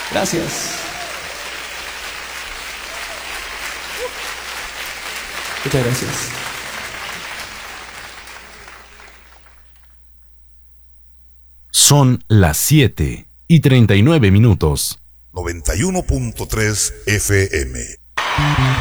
Gracias. Muchas gracias. Son las 7:39. 91.3 FM.